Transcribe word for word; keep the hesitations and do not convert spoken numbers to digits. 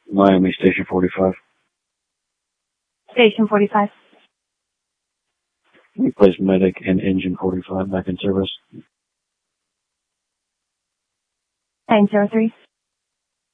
Miami, Station forty-five. Station forty-five. Replace medic and engine forty-five back in service. nine zero three.